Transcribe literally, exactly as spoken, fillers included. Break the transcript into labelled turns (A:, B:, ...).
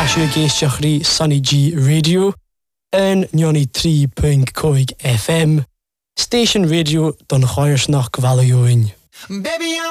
A: siw géisteach rí Sunny G Radio yn nioni tri pwynt coig F M, Station Radio don choirsnach gvalioin.
B: Baby, I'm